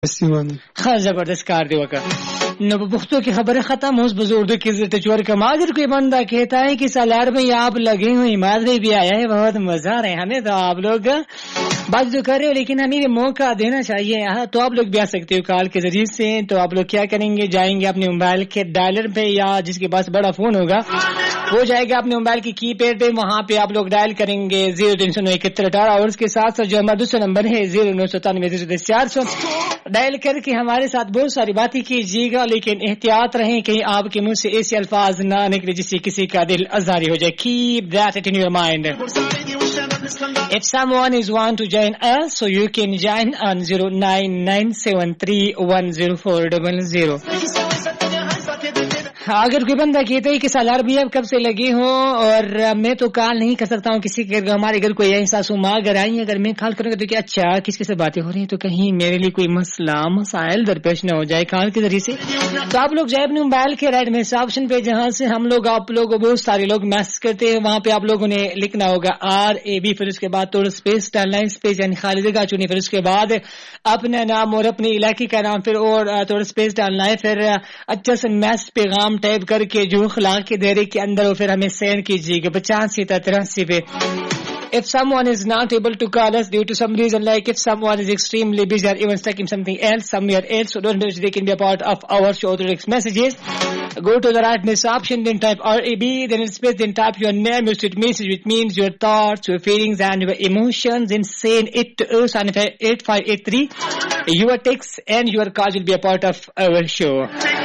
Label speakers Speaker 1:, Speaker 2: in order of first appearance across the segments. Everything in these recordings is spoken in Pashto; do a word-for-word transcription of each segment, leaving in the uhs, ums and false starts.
Speaker 1: हाँ जबरदस्त कार दे वका न पुख्तों की खबर खत्म उस बुजुर्ग की टचवर कमा अगर कोई बंदा कहता है कि सालार में आप लगे हुए इमाद में भी आया है बहुत मजा आ रहा है हमें तो आप लोग बात जो कर रहे हो लेकिन हमें मौका देना चाहिए। हाँ तो आप लोग भी आ सकते हो कॉल के जरिए से। तो आप लोग क्या करेंगे, जाएंगे अपने मोबाइल के डायलर पे या जिसके पास बड़ा फोन होगा वो जाएगा अपने मोबाइल की कीपैड पे, वहां पे आप लोग डायल करेंगे जीरो तीन सौ नौ इकहत्तर अठारह और उसके साथ साथ जो हमारा दूसरा नंबर है जीरो नौ सतानवे जीरो दस चार सौ डायल करके हमारे साथ बहुत सारी बातें कीजिएगा, लेकिन एहतियात रहें कहीं आपके मुंह से ऐसे अल्फाज ना निकले जिससे किसी का दिल आजारी हो जाए। Keep that in your mind. If someone is want to join us, so you can join on zero nine nine seven three one zero four zero zero. अगर कोई बंदा कहता है कि सालार भी अब कब से लगे हो और मैं तो कॉल नहीं कर सकता हूँ किसी के, हमारे घर कोई ऐसा सासू माँ अगर आई अगर मैं कॉल करूँगा तो क्या अच्छा किसके से बातें हो रही हैं तो कहीं मेरे लिए कोई मसला मसाइल दरपेश न हो जाए कॉल के जरिए से। तो आप लोग जाए अपने मोबाइल के राइट में ऑप्शन पे जहाँ से हम लोग आप लोग बहुत सारे लोग मैसेज करते हैं वहाँ पे आप लोगों ने लिखना होगा आर ए बी, फिर उसके बाद थोड़ा स्पेस डालना है, स्पेस यानी खाली जगह चुनी, फिर उसके बाद अपना नाम और अपने इलाके का नाम, फिर और थोड़ा स्पेस डालना है, फिर अच्छा से मैसेज पैगाम टाइप करके जो अखलाक के दायरे के अंदर हो फिर हमें सेंड कीजिएगा पचासी तिरासी पे। If someone is not able to call us due to some reason, like if someone is extremely busy or even stuck in something else, somewhere else, so don't know they can be a part of our show through text messages. Go to the right message option, then type R A B, then in space, then type your name, your sweet message, which means your thoughts, your feelings, and your emotions, then send it to us on eight five eight three. Your text and your call will be a part of our show.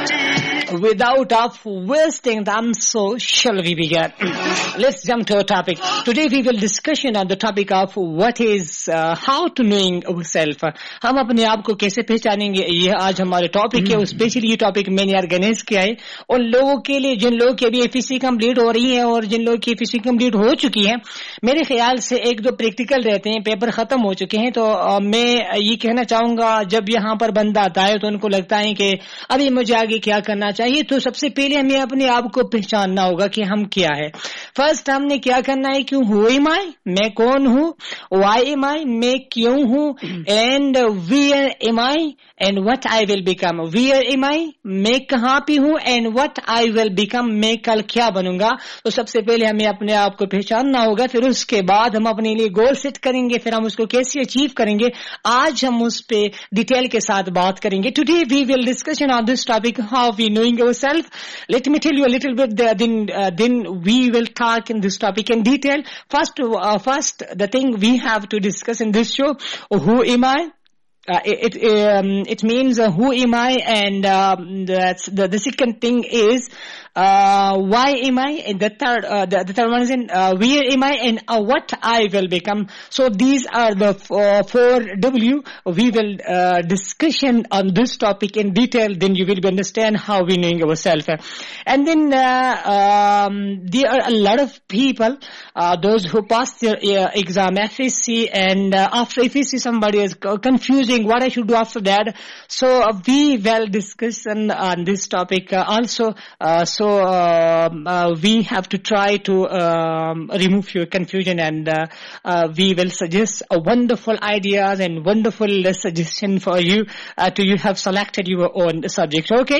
Speaker 1: Without of wasting time, so shall we begin? Let's jump to our topic. Today we will discussion on the topic of what is uh, how to knowing ourselves. हम अपने आप को कैसे पहचानेंगे, ये आज हमारे टॉपिक है। स्पेशली ये टॉपिक मैंने ऑर्गेनाइज किया है उन लोगों के लिए जिन लोगों की अभी एफएससी कंप्लीट हो रही है और जिन लोगों की एफएससी कंप्लीट हो चुकी है। मेरे ख्याल से एक दो प्रैक्टिकल रहते हैं, पेपर खत्म हो चुके हैं। तो uh, मैं ये कहना चाहूंगा जब यहाँ पर बंदा आता है तो उनको लगता है कि अभी मुझे आगे क्या करना चाहिए, तो सबसे पहले हमें अपने आप को पहचानना होगा कि हम क्या है। फर्स्ट हमने क्या करना है, क्यों हु एम आई, मैं कौन हूँ, व्हाई एम आई, मैं क्यों हूँ, and where M I and what I will become. Where M आई, मैं कहाँ पे हूँ, and what I will become, मैं कल क्या बनूंगा। तो सबसे पहले हमें अपने आप को पहचानना होगा, फिर उसके बाद हम अपने लिए गोल सेट करेंगे, फिर हम उसको कैसे अचीव करेंगे आज हम उस पे डिटेल के साथ बात करेंगे। Today we will discussion on this topic how we knowing ourselves. Let me tell you a little bit there, then uh, then we will talk in this topic in detail. First uh, first the thing we have to discuss in this show, who am I? Uh, it it, um, it means uh, who am I, and um, that's the the second thing is uh, why am I, and the third uh, the, the third one is in uh, where am I, and uh, what I will become. So these are the uh, four W. We will uh, discussion on this topic in detail. Then you will understand how we knowing ourselves. And then uh, um, there are a lot of people, uh, those who pass their uh, exam F S C, and uh, after F S C somebody is confusing what I should do after that. So uh, we will discuss on, on this topic uh, also. Uh, so uh, uh, we have to try to um, remove your confusion, and uh, uh, we will suggest a wonderful ideas and wonderful uh, suggestion for you uh, to you have selected your own subject. Okay?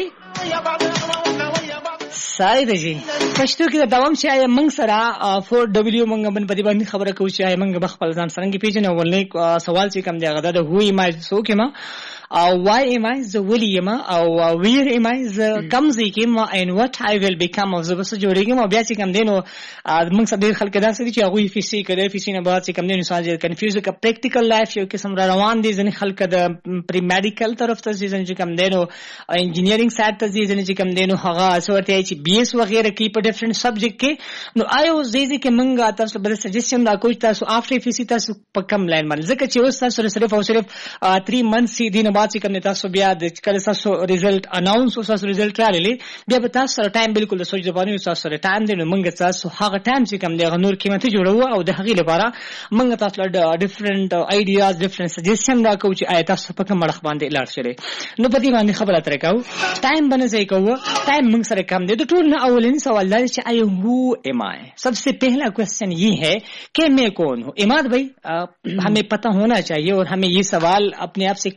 Speaker 1: Said जी पश्तो की दवाम से आया मंग सरा four W मंग बन प्रतिबंध खबर को से आया मंग बखपल जान सरंगी पेज ने बोलने सवाल से कम जागा द हु एम आई सो के मा why am I the William or where am I the Kamzi Kim and what I will become of the bus जोड़ेंगे मैं अभ्यास कम देनो मंग सब खल के दास की अगुई फिसी करे फिसी ने बात से कम देनो साज कंफ्यूज का प्रैक्टिकल लाइफ यो के समरा रवान दी जन खल का प्री मेडिकल तरफ त जन जी कम देनो इंजीनियरिंग साइड त जन जी कम देनो हगा सोते आई बीएस वगैरह की पर डिफरेंट सब्जेक्ट के नो आई वाज दे के मंगा त सब सजेशन दा कुछ त आफ्टर फिसी त कम लाइन मार जके चोस त सिर्फ और सिर्फ थ्री मंथ्स सी दिन बात कम तासो बिया कल सासो रिजल्ट अनाउंस सासो रिजल्ट राले बिया बता सर टाइम बिल्कुल सोच जबानी सासो टाइम देनो मंग सासो हागा टाइम से कम दे नूर कीमत जोड़ो او د هغې لپاره موږ تاسو له ډیفرنٹ آیډیاز ډیفرنٹ سجیشن دا کوم چې آیت تاسو په کوم مړخ باندې لاړ شئ نو په دې باندې خبره ترې کوو ټایم باندې ځای کوو ټایم موږ سره کم دی د ټول نه اولین سوال دا چې آی هو ام آئی सबसे पहला क्वेश्चन ये है कि मैं कौन हूँ। इमाद भाई हमें पता होना चाहिए और हमें ये सवाल अपने आप से करना चाहिए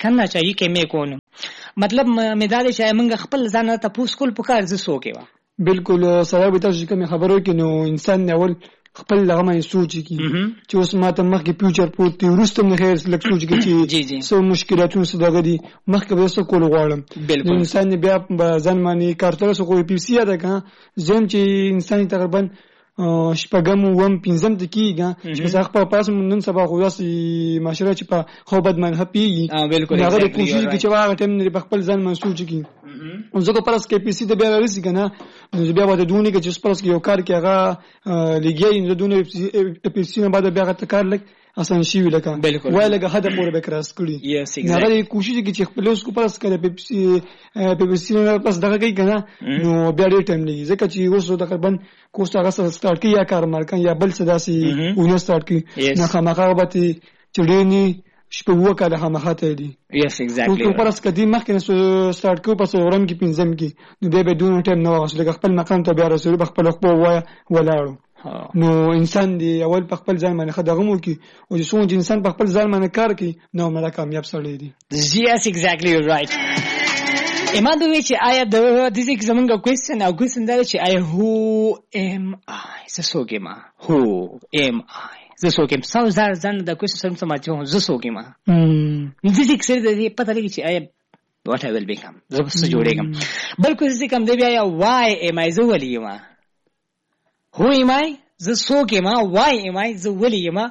Speaker 1: کوي کې مې کون مطلب مدار چې موږ خپل ځان ته پوس کول پکار ز سو کې وا
Speaker 2: بالکل سره به تاسو کوم خبرو کې نو انسان اول خپل لغه مې سوچ کی چې اوس ماته مخکې فیوچر پروت دی ورسته مې خیر لک سوچ کی چې سو مشکلاتونه څه دغه دي مخکې به څه کول غواړم انسان بیا ځان باندې کارتر سو کوی پی سی ده کا زم چې انسان تقریبا شپږم وم پنځم د کیږي چې څنګه په پاس نن سبا خو داسې معاشره چې په خو بد منه پیږي
Speaker 1: بالکل
Speaker 2: هغه د کوشش کې چې واغ ټیم نه په خپل ځان منسوج کی زه پرس کې پی سی د بیا رسې کنه نو بیا وته دونی کې چې پرس کې یو کار کې هغه لګي نو دونی پی سی نه بعد بیا غته کار لګ آسان شي لکه وای لکه هدا پورې بکراس کړی نه غوړي کوشش کې چې خپل اوس کو پرس کې په پی سی په پی سی نه پس دغه کوي کنه نو بیا ډېر ټایم لګي ځکه چې اوس تقریبا کوسټ هغه سره سٹارټ کی یا کار مارکان یا بل څه داسي ونه سٹارټ کی نه خامخا به چړېنی شپه وکړه خامخا ته دی
Speaker 1: یس ایگزیکټلی
Speaker 2: نو پرس کدي مخکې نه سٹارټ کو پس ورم کې پنځم کې نو بیا به دونه ټایم نه واغښ لکه خپل مقام ته بیا رسول خپل خپل وای ولاړو نو انسان دی اول په خپل ځان باندې خدغمو کی او چې څو انسان په خپل ځان باندې کار کوي نو مړه کامیاب سړی دی
Speaker 1: یس ایگزیکټلی یو رائټ ایمان دوی چې آیا د دې کې زمونږ کوېسچن او کوېسچن دا چې آیا هو ام آی زه څوک یم هو ام آی زه څوک یم څو ځل ځان د کوېسچن سره سم چې زه څوک یم دې دې کې څه دې پته لګي چې آیا what I will become زه څه جوړېږم بل کوېسچن کوم دی بیا why am I زه ولې یم Who am I? زه څوک یم why am I زه ولې یم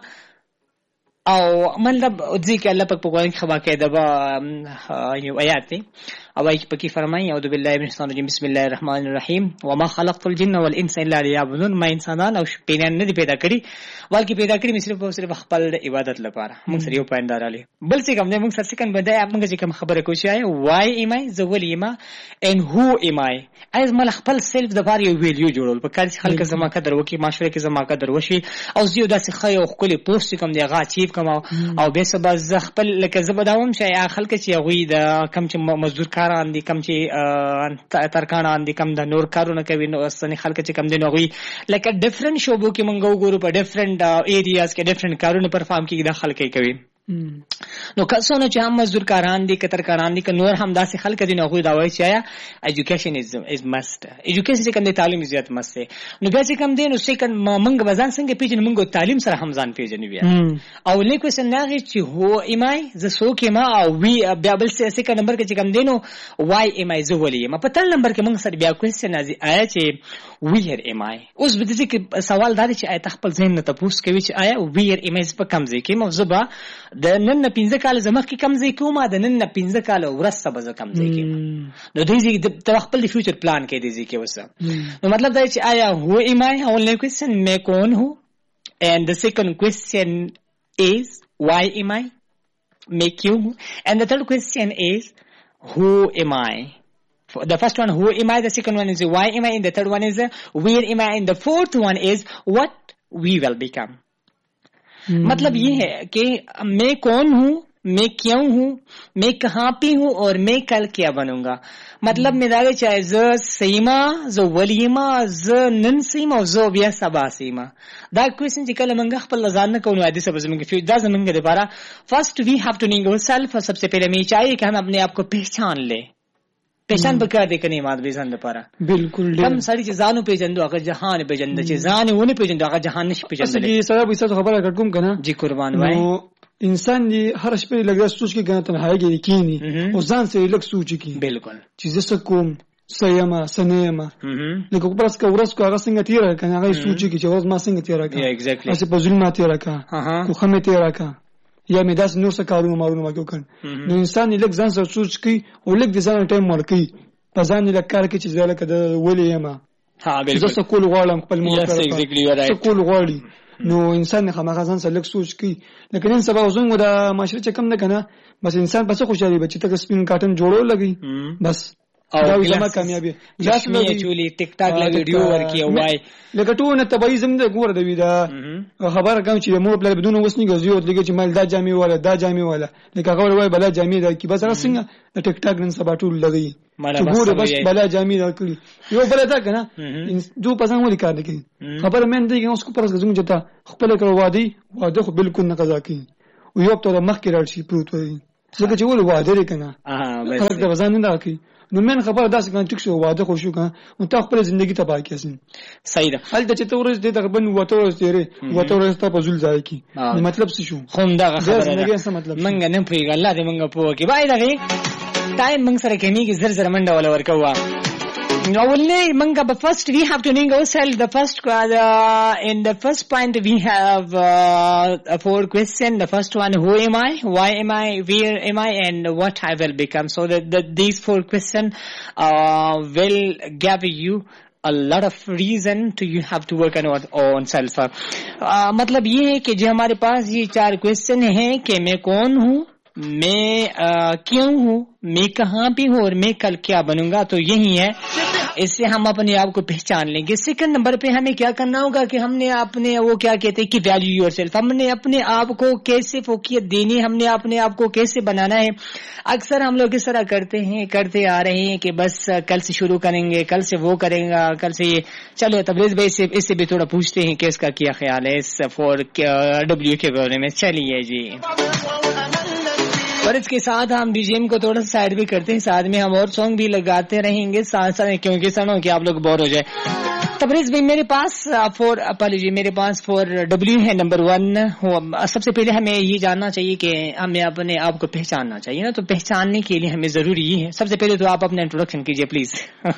Speaker 1: او مطلب ځکه الله پاک په قرآن کې خبر کړی دا یو آیات دی او وايي پکې فرمایي اعوذ بالله من الشیطان الرجیم بسم الله الرحمن الرحیم وما خلقت الجن والانس الا ليعبدون ما انسانان او شپینان نه پیدا کړی بلکې پیدا کړی مې صرف او صرف خپل عبادت لپاره موږ سره یو پاندار علي بل څه کوم نه موږ سره څنګه بدای موږ چې کوم خبره کوي چې why am I زه ولې یم and who am I از مل خپل سیلف د بار یو ویلیو جوړول په کار چې خلک زما قدر وکي معاشره کې زما قدر وشي او زیو داسې خی او خپل پوسټ کوم دی غا چیف کوم او به سبا ز خپل لکه زبداوم چې خلک چې غوي د کم چې مزدور کاران دي کم چې ترکانان دي کم د نور کارونه کوي نو اسنه خلک چې کم دي نو غوي لکه ډیفرنٹ شوبو کې مونږ وګورو په ډیفرنٹ ایریاز کې ډیفرنٹ کارونه پرفارم کوي د خلک کوي نو کسونه چې هم مزدور کاران دي کتر کاران دي ک نور هم داسې خلک دي نو غوي دا وایي چې ایجوکیشن از از مست ایجوکیشن چې کوم د تعلیم زیات مست نو بیا چې کوم دي نو سیکن مونږ بزان څنګه پیژنې مونږ تعلیم سره هم ځان پیژنې بیا او لیکو سناغي چې هو ایمای ز سو کې ما او وی بیا بل څه سیکن نمبر کې چې کوم دي نو وای ایمای ز ولې ما په تل نمبر کې مونږ سره بیا کوېسچن ازي آیا چې ویر ایمای اوس به دې کې سوال دا چې آیا خپل ذهن ته پوښتنه کوي چې آیا ویر ایمای په کم ځای کې موضوع د نن نه پنځه کال زمخ کې کم ځای کومه د نن نه پنځه کال ورسته به کم ځای کې نو دې د خپل فیوچر پلان کې دې کې وسه نو مطلب دا چې آیا هو ایمای اول کوېسچن مې کون هو and the second question is why am I مې کیوں and the third question is who am I the first one who am I the second one is why am I and the third one is where am I and the fourth one is what we will become मतलब ये है कि मैं कौन हूँ मैं क्यों हूँ मैं कहाँ पे हूँ और मैं कल क्या बनूंगा मतलब मेरा चाहे ज सीमा जो वलीमा ज नन सीमा जो बिया सबा सीमा दा क्वेश्चन چې کله منګه خپل ځان نه کوو عادي سبب زمونږ فیو دا زمونږ لپاره فرست وی هاف ټو نینګ اور سیلف सबसे पहले हमें चाहिए कि हम अपने आप को पहचान ले پہچان بکار دې کني ماد به ځان لپاره
Speaker 2: بالکل
Speaker 1: کم سړی چې ځانو پیژندو هغه جهان پیژند چې ځان ونه پیژندو هغه جهان نشي پیژندل
Speaker 2: اصلي سبب ایسه خبره کړم کنه
Speaker 1: جی قربان وای
Speaker 2: انسان دی هر شپه لګا سوچ کې کنه تنهایی کې کینی او ځان سره لګ سوچ کې
Speaker 1: بالکل
Speaker 2: چې زه کوم سیما سنیما لکه پرس کا ورس کو هغه څنګه تیر کنه هغه سوچ کې چې اوس ما څنګه تیر کا
Speaker 1: یا ایگزیکټلی
Speaker 2: اسی په ظلم تیر کا خو خمه تیر کا یا مې داس نور څه کارونه مارونه ما کوي نو انسان لګ ځان سره سوچ کوي او لګ د ځان ټایم ورکي پزان لکه کار کې چې زله کده ولې یم
Speaker 1: ها بالکل
Speaker 2: زه سکول غواړم خپل مور
Speaker 1: سره
Speaker 2: سکول غواړي نو انسان خامخا ځان سره لک سوچ کوي لکه نن سبا وزن د معاشره چې کم نه کنه بس انسان پس خوشالي بچی ته سپین کاټن جوړو لګي بس
Speaker 1: او
Speaker 2: زما کامیابی
Speaker 1: لاس مې چولی ټیک ټاک لا ویډیو ورکی وای
Speaker 2: لکه ټول ته زم د ګور د وی دا خبره کوم چې مور بل بدون وسنی غزیو لګي چې مال دا جامي ولا دا جامي ولا لکه هغه وای بلا جامي دا کی بس څنګه د ټیک ټاک نن سبا ټول لګي چې ګور بس بلا جامي دا کړی یو بل دا کنه دو پسنګ ولي کار کوي خبره مې نه دی اوس کو پرز زم جتا خپل کړه وادي واده خو بالکل نه قضا کوي او یو ته مخ کې راځي پروت وي ځکه چې ول واده لري کنه
Speaker 1: اه بس
Speaker 2: خلک د غزان نه راکې نو من خبره داسې کنه ټیک شو واده خو شو کنه نو تا خپل ژوندۍ تباہ کړې
Speaker 1: صحیح ده
Speaker 2: هل د چې تورز دې تقریبا وته ورځ تیرې وته ورځ ته په زول ځای کی مطلب څه شو
Speaker 1: خو دا خبره
Speaker 2: ده څه مطلب
Speaker 1: منګ نه پويګ الله دې منګ پوه کې بای دا ټایم منګ سره کېمیږي زر زر منډه ولا ورکوا No, only Manga, but first we have to know ourselves. The first, uh, in the first point we have uh, four questions. The first one: who am I? Why am I? Where am I? And what I will become. So that the, these four questions uh, will give you a lot of reason to you have to work on your own self. Uh, मतलब ये है कि जो हमारे पास ये चार क्वेश्चन हैं कि मैं कौन हूँ, मैं uh, क्यों हूँ, मैं कहाँ पे हूँ और मैं कल क्या बनूंगा. तो यही है, इससे हम अपने आप को पहचान लेंगे. सेकंड नंबर पे हमें क्या करना होगा कि हमने अपने वो क्या कहते हैं कि वैल्यू योरसेल्फ, हमने अपने आप को कैसे फोकियत देनी, हमने अपने आप को कैसे बनाना है. अक्सर हम लोग इस तरह करते हैं करते आ रहे हैं कि बस कल से शुरू करेंगे, कल से वो करेंगे, कल से ये. चलो तबरेज भाई से इससे भी थोड़ा पूछते हैं कि इसका क्या ख्याल है इस फोर डब्ल्यू के बारे में. चलिए जी, और इसके साथ हम बीजीएम को थोड़ा सा साइड भी करते हैं, साथ में हम और सॉन्ग भी लगाते रहेंगे साथ साथ, क्योंकि सनो कि आप लोग बोर हो जाए. तबरेज भाई मेरे पास फोर अपॉलॉजी मेरे पास फोर डब्ल्यू है. नंबर वन, सबसे पहले हमें ये जानना चाहिए कि हमें अपने आप को पहचानना चाहिए ना. तो पहचानने के लिए हमें जरूरी ये है, सबसे पहले तो आप अपना इंट्रोडक्शन कीजिए प्लीज.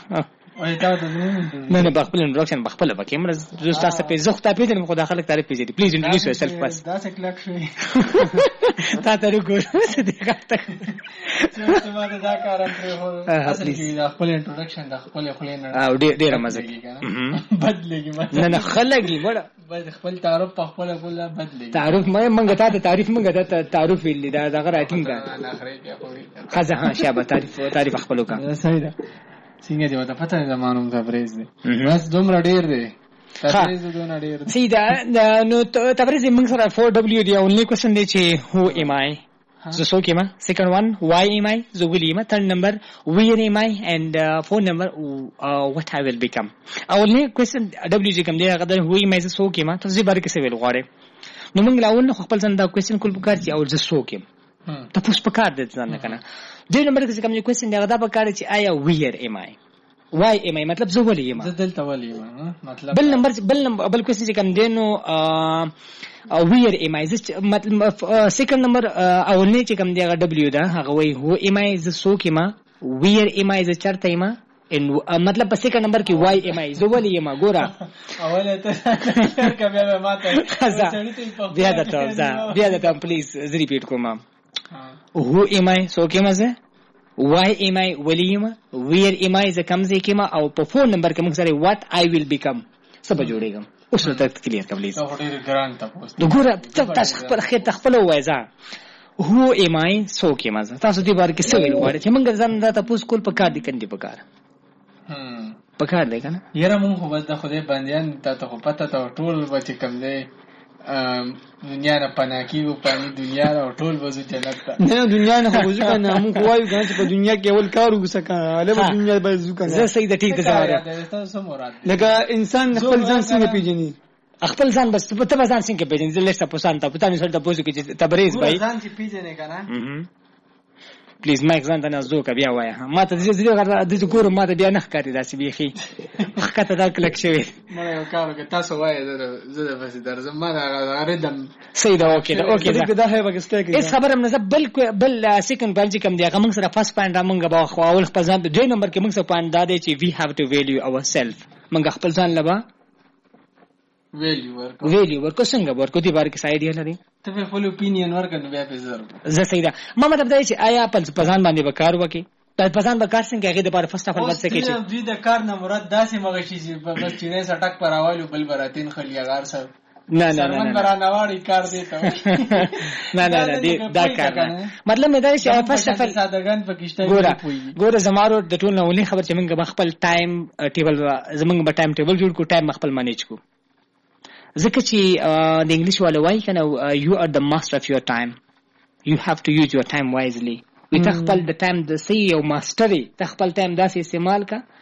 Speaker 1: نه نه بخپل انټروډکشن بخپل وکړم مرز دوستا سپې زخته پیژنم خو داخله تعریف پیژنې پلیز انټروډیوس یور سیلف بس دا څه کلک شوی تا ته وګور څه دی کاته چې ما دا کار انټرو اصل کې دا خپل انټروډکشن د خپل خلینو او ډېر ډېر مزه کیږي بدلېږي نه نه خلګي وړه بس خپل تعارف په خپل خپل بدلېږي تعارف مې منګه ته تعریف منګه ته تعارف ویل دا دغه راتینګ دا خزه ها شابه تعریف تعریف خپلو کا صحیح ده څنګه دی وته پته نه مانوم تبریز دی بس دومره ډیر دی تبریز دومره ډیر دی سیدا نو تبریز موږ سره four W دی اونلی کوېشن دی چې who am I so so کېما. second one why am I so ولېما. third number where am I and uh, fourth number uh, what I will become. اونلی کوېشن W چې کوم دی هغه د who am I so کېما تاسو بار کې څه ویل غواړئ. نو موږ لاول خپل ځان دا کوېشن کول پکار چې اول ز so کېم تاسو پکار دې ځان نه کنه. دوی نمبر کې کوم کوېشن دی دا پکار چې آیا where am I why am I مطلب زه ولې یم دلته ولې یم مطلب. بل نمبر بل نمبر بل کوېشن چې کوم دی نو where am I مطلب. سیکنډ نمبر اولنی چې کوم دی هغه W ده هغه وایي who am I زه څوک یم, where am I زه چرته یم, مطلب په سیکنډ نمبر کې why am I زه ولې یم. ګوره اوله ته کبه به ماته بیا دا ته بیا دا ته پلیز زه ریپیټ کوم. who am I څوک یم زه, why am I ولې یم, where am I زه کوم ځای کې یم, او په فون نمبر کې موږ سره what I will become څه به جوړېږم. اوس نو تک کلیر کا پلیز. دا ډېر ګران تاسو د ګوره تاسو خپل خې تخپل وایزا who am I څوک یم زه. تاسو دې بار کې څه ویل غواړئ چې موږ ځان دا تاسو کول په کار دي کندي په کار هم په کار دی کنه. یاره مونږ خو بس د خدای بندیان ته خو پته ته ټول به چې کوم دی دنیا نه پناه کیږو پانی دنیا او ټول وځو جنت ته. نه دنیا نه خو وځو کنه موږ وایو کنه چې په دنیا کې اول کار وکړه اله په دنیا به وځو کنه. زه صحیح د ټیک ده تاسو مراد لکه انسان خپل ځان څنګه پیژني, خپل ځان بس په تبه ځان څنګه پیژني. زه لښته پوسان ته پتا نه سره تاسو کې چې تبریز بھائی ځان چې پیژنې کنه پلیز مایک ځان ته نه زو کا بیا وای ما ته دې دې د ګور ما ته بیا نه ښکاري داسې بیخي حقیقت دا کلک شوی. ما یو کار وکړ تاسو وای زه د بس درځم ما دا ردم صحیح دا اوکې دا اوکې دا هي وګسته کې اس خبره نه بل بل سیکنډ بل چې کوم دی هغه موږ سره فرست پوینټ را موږ به خو اول خپل ځان په دوی نمبر کې موږ سره پوینټ دا دی چې وی هاف ټو ویلیو اور سیلف. موږ خپل ځان لبا ویلیو ورکو ویلیو ورکو څنګه ورکو دی بار کې سايډ یې لري ته په خپل اپینین ورکړ بیا په زر زه صحیح ده. ما مطلب دا چې آیا په ځان باندې وکړ وکي په ځان به کار څنګه هغه د بار فرست اف اول څه کې چې دوی د کار نه مراد داسې مغه شي چې په بس چینه سټک پر اوالو بل براتین خلیغار سره نه نه نه نه برانواړي کار دی ته نه نه نه دا کار نه مطلب مې دا چې فرست اف سادهګان پاکستان ګوره ګوره زمارو د ټول نو ولې خبر چې موږ خپل ټایم ټیبل زموږ به ټایم ټیبل جوړ کو ټایم خپل مانیج کو ځکه چې د انګلیش والا وایي کنه you are the master of your time, you have to use your time wisely. وي ته خپل د ټایم د صحیح او ماستري ته خپل ټایم داسې استعمال کا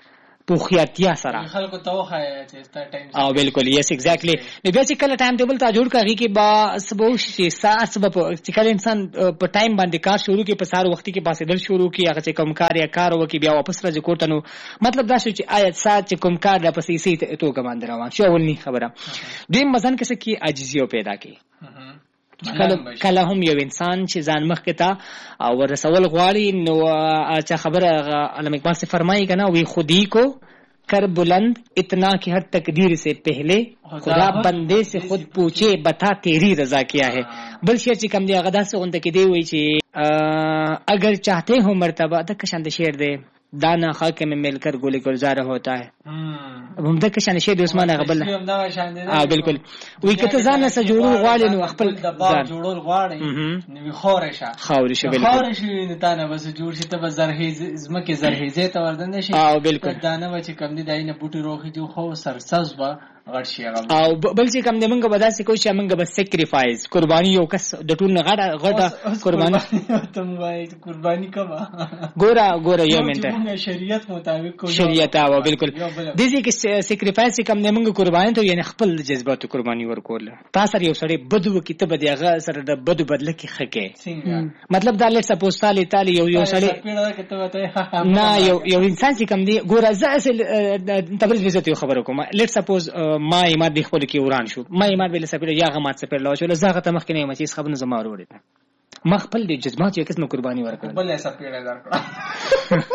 Speaker 1: پوخیارتیا سره
Speaker 3: خلکو ته وخایه چې ستا ټایم
Speaker 1: او بالکل یس ایگزیکټلی نو بیا چې کله ټایم ټیبل تا جوړ کړي کې با سبو شي ساعت سبب چې کله انسان په ټایم باندې کار شروع کې په سار وختي کې پاسې در شروع کې هغه چې کوم کار یا کار وکي بیا واپس راځي کوټه نو مطلب دا شو چې آیت سات چې کوم کار د پسې سي ته کوم روان شو ولني خبره دیم مزن کې څه کې عاجزي پیدا کی کله کله هم یو انسان چې ځان مخ کې تا او ورسول غواړي نو چې خبره علامه اقبال سے فرمایي کنه وی خودی کو کر بلند اتنا کہ ہر تقدیر سے پہلے خدا بندے سے خود پوچھے بتا تیری رضا کیا ہے بل شعر چې کوم دی هغه داسې غونډه کې دی وی چې اگر چاہتے ہو مرتبہ د کشان د شعر دی دانا خاک میں مل کر گل گلزار ہوتا ہے اب هم د کشان شعر د عثمان غبل اه بالکل وی کته ځان نه جوړول غواړي نو خپل
Speaker 3: ځان جوړول غواړي نو خورې شه
Speaker 1: خورې شه بالکل
Speaker 3: خورې شه نه تا نه بس جوړ شي ته به زرهیز زمکه زرهیزه ته وردن شي
Speaker 1: اه بالکل
Speaker 3: دانه و چې کم دي داینه بوټي روخي دی خو سرساز با غړ شي
Speaker 1: او بل چې کم د منګه بداسي کوی چې منګه بس سیکریفایس قرباني یو کس د ټول نه غړه غړه قرباني
Speaker 3: تم وای قرباني کما
Speaker 1: ګورا ګورا یو منټه
Speaker 3: شریعت مطابق کو
Speaker 1: شریعت او بالکل دې کې سیکریفایس کم نه منګه قرباني ته یعنی خپل جذبات قرباني ورکول تاسو یو سړی بدو کې ته بده هغه سره د بدو بدله کې خکه مطلب دا لټ سپوز تالي تالي یو یو سړی نه یو یو انسان چې کم دی ګورا زه اصل تبرز عزت یو خبر کوم لټ سپوز ما ایماد دی خپل کې وران شو ما ایماد بل سپیل یا غمات سپیل لا شو زغه ته مخ کې نه مچې خبر نه زما وروړي ما خپل د جذبات یو قسم قرباني ورکړ
Speaker 3: بل سپیل درکړه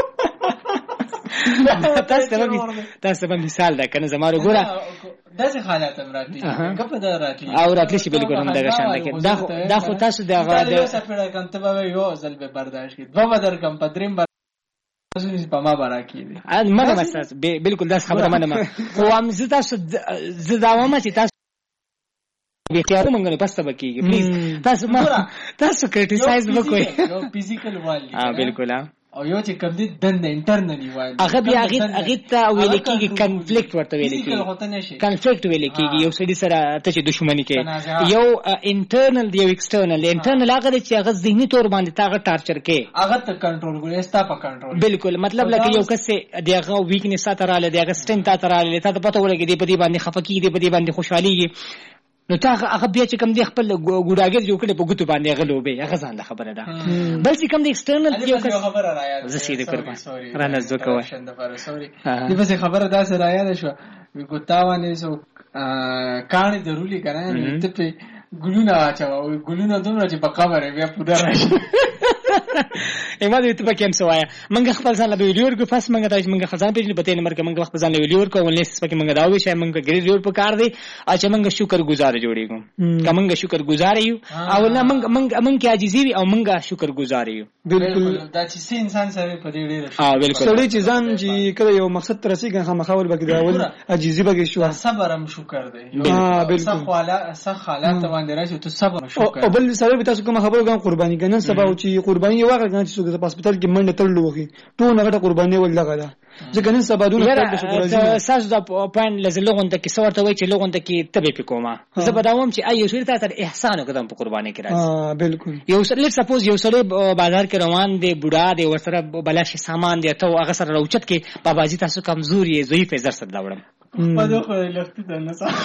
Speaker 1: تاسو ته تاسو به مثال ده کنه زما وګوره
Speaker 3: داسې حالات هم راتلی کپه دا راتلی
Speaker 1: او راتلی شي بالکل هم دغه شان ده دا خو دا خو تاسو دغه
Speaker 3: د سپیل کم ته به یو ځل به برداشت کړئ دوه بدر کم پدریم تاسو په ما برا کیږي
Speaker 1: ا مګه مساس بالکل دا خبره منه خو هم زه تاسو زه دا وایم چې تاسو به تیار مونږ نه پسته بکیږي پلیز تاسو ما تاسو کریټیسایز وکوي
Speaker 3: یو فزیکل والی
Speaker 1: ها بالکل
Speaker 3: او یو چې کوم دي د انټرنلی وایي
Speaker 1: هغه بیا هغه هغه ته ویل کېږي کنفلیکټ ورته ویل کېږي کنفلیکټ ویل کېږي یو سړي سره ته چې دښمنی کوي یو انټرنل دی یو ایکسټرنل انټرنل هغه چې هغه ذهني تور باندې تاغه ټارچر کوي
Speaker 3: هغه ته کنټرول کوي استا په کنټرول
Speaker 1: بالکل مطلب لکه یو کس دی هغه ویکنس سره رااله دی هغه سټرنګ ته رااله ته پته ولګي دی په دې باندې خفقي دی په دې باندې خوشحالي نو تا هغه بیا چې کوم دی خپل ګوډاګر جوړ کړي په ګوتو باندې هغه لوبه هغه ځان د خبره ده بل چې کوم دی ایکسټرنل یو کس
Speaker 3: خبره راځي
Speaker 1: زه سیده کړم را نزدو کوه
Speaker 3: سوري دی بس خبره دا سره راځي شو ګوتاوانه سو کانه ضروري کنه ته په ګلونه اچو ګلونه دومره چې په قبر بیا پوره راشي ایمه دې ته پکې هم سوایا منګه خپل ځان له ویډیو ورکو فاس منګه تاسو منګه خزان پیژنې پته نه مرګه منګه خپل ځان له ویډیو ورکو ولنس پکې منګه داوي شای منګه ګری جوړ پکار دی اچھا منګه شکر گزار جوړیږو کمنګه شکر گزار یو او نه منګه منګه منګه عاجزي وي او منګه شکر گزار یو بالکل دا چې انسان سره په دې ډېر
Speaker 1: ها بالکل
Speaker 2: سړی چې ځان چې کله یو مقصد تر رسیدي خامخاور بګی دا ول عاجزي بګی شو
Speaker 3: صبر هم شکر دی
Speaker 2: ها بالکل
Speaker 3: صح حالات صح حالات باندې راځي ته صبر شکر
Speaker 2: او بل سره به تاسو کوم خبرو کوم قرباني کنه سبا او چې قرباني یو واقع کنه چې څوک په هسپتال کې منډه تړلو وږي ټول هغه قرباني ول لګا ده ځکه نن سبا دونه
Speaker 1: د شکر راځي ساز د پاین لزلغون ته کې څورته وای چې لغون ته کې تبه پکوما زه بداوم چې اي شوړ ته تر احسان قدم په قرباني کې راځي
Speaker 2: ها بالکل
Speaker 1: یو سره سپوز یو سره بازار کې روان دی بوډا دی ورسره بلاشي سامان دی ته هغه سره راوچت کې باباجي تاسو کمزوري ضعیف زر سره داوړم
Speaker 3: په دوه خو لفت ده نه صح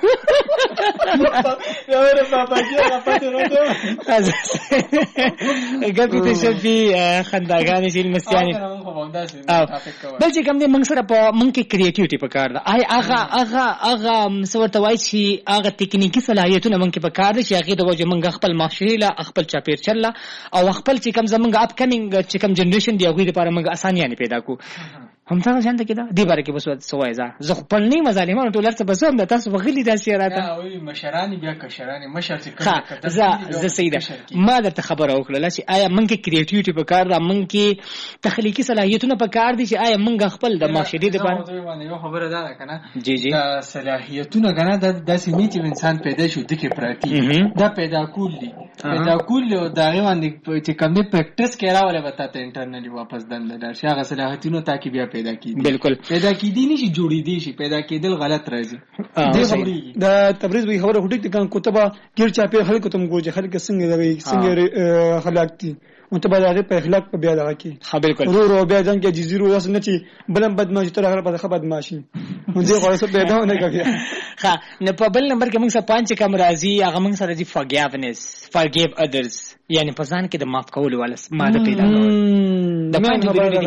Speaker 3: یو ور باباجي هغه پته راځي
Speaker 1: ګپې ته شپې خنداګانې چې مسیانې بل چې کوم دې موږ سره په موږ کې کریټیوټي پکار ده آی هغه هغه هغه سورته وای چې هغه تکنیکی صلاحیتونه موږ کې پکار دي چې هغه د وجه موږ خپل معاشري لا خپل چاپیر چله او خپل چې کوم زمونږ اپ کمینګ چې کوم جنریشن دی هغه لپاره موږ اسانیانه پیدا کو هم تاسو ځان ته کېدا دی باره کې بس سوای ځه زه خپل نه مظالمان ټول څه بسوم د تاسو بغلی داسې راته
Speaker 3: یا وی مشرانی بیا کشرانی مشر چې
Speaker 1: کړه زه زه سیده ما درته خبره وکړه چې آیا موږ کې کریټیوټي په کار ده موږ کې تخلیقي صلاحیتونه په کار دي چې آیا موږ خپل د معاشري د
Speaker 3: باندې یو خبره ده کنه
Speaker 1: جی جی
Speaker 3: دا صلاحیتونه کنه د داسې نه چې انسان پیدا شو د کې پراتی دا پیدا کول دي پیدا کول دا غوښنه چې کوم پریکټیس کړه ولا وتا ته انټرنلی واپس دند دا شي هغه صلاحیتونه تا کې بیا پیدا کیږي
Speaker 1: بالکل
Speaker 3: پیدا کیدی نشي جوړېدی شي پیدا کېدل غلط راځي
Speaker 2: دا تبریز وی خبره هټیک د کان کوتبه ګیر چا په خلکو تم ګوجه خلک څنګه دی څنګه خلاق دي انت به دا په اخلاق په بیا دا کی
Speaker 1: ها بالکل
Speaker 2: رو رو بیا ځان کې جزیرو داس نه چی بلم بدمعشي تر هغه په خبر بدمعشي مونږ یې غواړو څه پیدا نه کوي
Speaker 1: ها نه په بل نمبر کې موږ سره پنځه کم راځي هغه موږ سره دي forgiveness forgive others یعنی په ځان کې د معاف کولو ول ماده پیدا کول د